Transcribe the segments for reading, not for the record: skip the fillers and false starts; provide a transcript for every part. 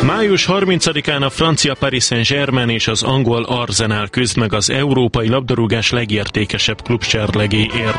Május 30-án a francia Paris Saint-Germain és az angol Arsenal küzd meg az európai labdarúgás legértékesebb klubserlegéért.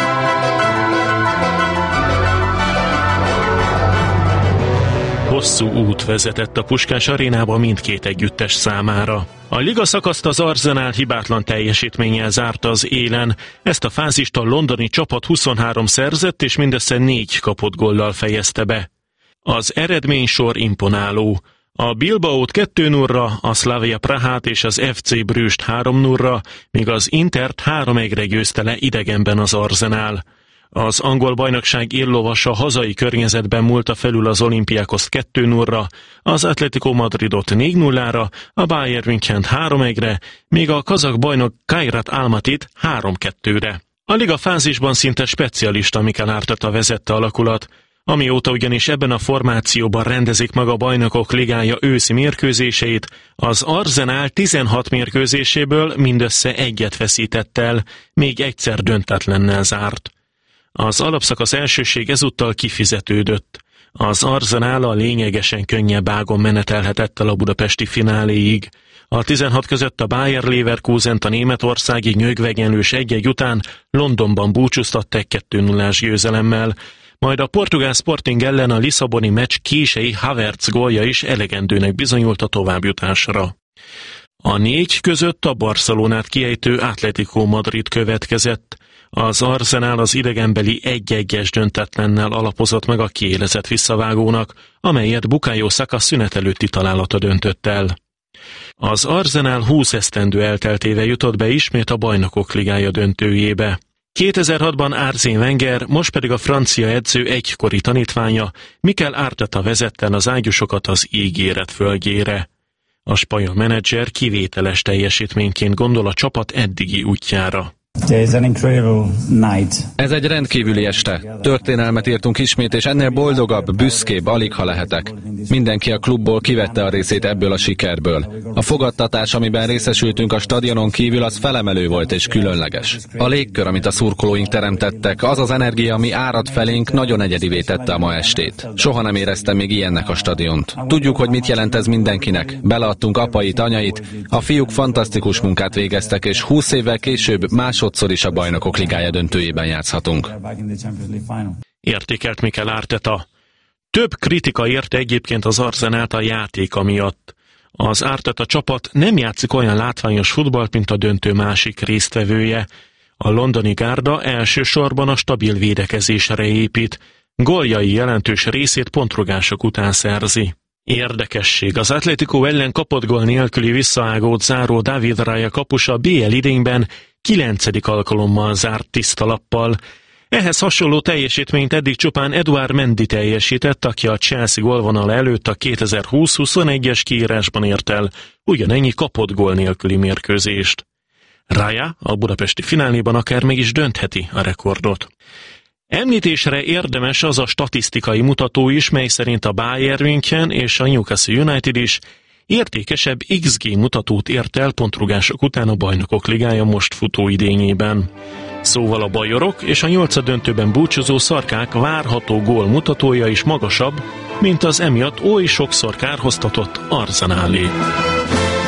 Hosszú út vezetett a Puskás arénába mindkét együttes számára. A liga szakaszt az Arsenal hibátlan teljesítménnyel zárta az élen. Ezt a fázist a londoni csapat 23 szerzett és mindössze 4 kapott góllal fejezte be. Az eredménysor imponáló. A Bilbaót 2-0-ra, a Slavia Prahát és az FC Brüsst 3-0-ra, míg az Intert 3-1-re győzte le idegenben az Arsenal. Az angol bajnokság éllovasa hazai környezetben múlta felül az Olympiakoszt 2-0-ra, az Atletico Madridot 4-0-ra, a Bayern Münchent 3-1-re, míg a kazak bajnok Kairat Almatit 3-2-re. A liga fázisban szinte specialista Mikel Arteta vezette alakulat, amióta ugyanis ebben a formációban rendezik meg a Bajnokok Ligája őszi mérkőzéseit, az Arsenal 16 mérkőzéséből mindössze 1-et veszített el, még egyszer döntetlennel zárt. Az alapszakasz elsőség ezúttal kifizetődött. Az Arsenal a lényegesen könnyebb ágon menetelhetett el a budapesti fináléig. A 16 között a Bayer Leverkusent a németországi nyögvegenlős 1-1 után Londonban búcsúztatták 2-0-ás győzelemmel, majd a portugál Sporting ellen a lisszaboni meccs kései Havertz gólja is elegendőnek bizonyult a továbbjutásra. A 4 között a Barcelonát kiejtő Atletico Madrid következett. Az Arsenal az idegenbeli 1-1-es döntetlennel alapozott meg a kiélezett visszavágónak, amelyet Bukayo Saka szünet előtti találata döntött el. Az Arsenal 20 esztendő elteltével jutott be ismét a Bajnokok Ligája döntőjébe. 2006-ban Arsène Wenger, most pedig a francia edző egykori tanítványa, Mikel Arteta vezette az ágyusokat az ígéret földjére. A spanyol menedzser kivételes teljesítményként gondol a csapat eddigi útjára. Ez egy rendkívüli este. Történelmet írtunk ismét, és ennél boldogabb, büszkébb alig ha lehetek. Mindenki a klubból kivette a részét ebből a sikerből. A fogadtatás, amiben részesültünk a stadionon kívül, az felemelő volt és különleges. A légkör, amit a szurkolóink teremtettek, az az energia, ami árad felénk, nagyon egyedivé tette a ma estét. Soha nem éreztem még ilyennek a stadiont. Tudjuk, hogy mit jelent ez mindenkinek. Beleadtunk apait, anyait, a fiúk fantasztikus munkát végeztek, és 20 évvel később másodszor is a Bajnokok Ligája döntőjében játszhatunk. Értékelt Mikel Arteta. Több kritika érte egyébként az Arsenalt a játéka miatt. Az Arteta csapat nem játszik olyan látványos futballt, mint a döntő másik résztvevője. A londoni gárda elsősorban a stabil védekezésre épít. Góljai jelentős részét pontrugások után szerzi. Érdekesség, az Atletico ellen kapott gól nélküli visszaágót záró David Raya kapusa BL idényben 9. alkalommal zárt tiszta lappal. Ehhez hasonló teljesítményt eddig csupán Eduard Mendy teljesített, aki a Chelsea gólvonal előtt a 2020-21-es kiírásban ért el ugyanennyi kapott gól nélküli mérkőzést. Raya a budapesti fináléban akár meg is döntheti a rekordot. Említésre érdemes az a statisztikai mutató is, mely szerint a Bayern München és a Newcastle United is értékesebb XG mutatót ért el pontrugások után a Bajnokok Ligája most futó idényében. Szóval a bajorok és a 8. döntőben búcsúzó szarkák várható gól mutatója is magasabb, mint az emiatt oly sokszor kárhoztatott Arsenalé.